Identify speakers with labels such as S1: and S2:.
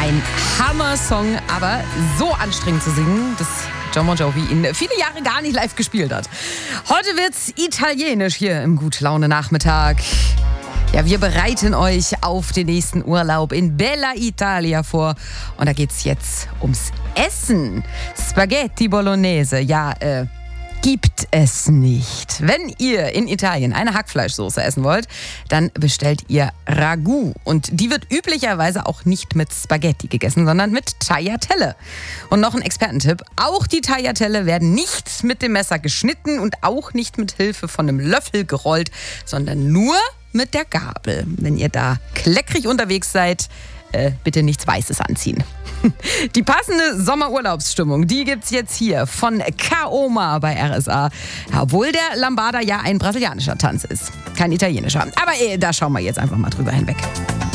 S1: Ein Hammer-Song, aber so anstrengend zu singen, dass Jon Bon Jovi ihn viele Jahre gar nicht live gespielt hat. Heute wird's italienisch hier im Gut-Laune-Nachmittag. Ja, wir bereiten euch auf den nächsten Urlaub in Bella Italia vor. Und da geht's jetzt ums Essen. Spaghetti Bolognese, gibt es nicht. Wenn ihr in Italien eine Hackfleischsoße essen wollt, dann bestellt ihr Ragu. Und die wird üblicherweise auch nicht mit Spaghetti gegessen, sondern mit Tagliatelle. Und noch ein Expertentipp: Auch die Tagliatelle werden nicht mit dem Messer geschnitten und auch nicht mit Hilfe von einem Löffel gerollt, sondern nur mit der Gabel. Wenn ihr da kleckerig unterwegs seid, bitte nichts Weißes anziehen. Die passende Sommerurlaubsstimmung, die gibt's jetzt hier von Kaoma bei RSA. Obwohl der Lambada ja ein brasilianischer Tanz ist, kein italienischer. Aber da schauen wir jetzt einfach mal drüber hinweg.